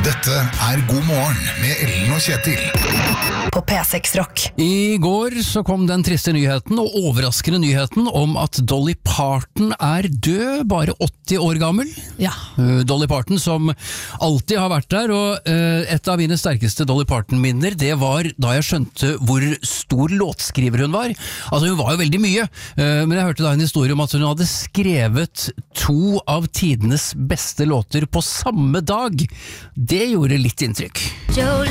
Dette God morgen med Ellen og Kjetil. På P6 Rock. I går så kom den triste nyheten og overraskende nyheten om at Dolly Parton død, bare 80 år gammel. Ja. Dolly Parton som alltid har vært der, og et av mine sterkeste Dolly Parton-minner, det var da jeg skjønte hvor stor låtskriver hun var. Altså hun var jo veldig mye, men jeg hørte da en historie om at hun hadde skrevet 2 av tidenes beste låter på samme dag. Det gjorde litt inntrykk.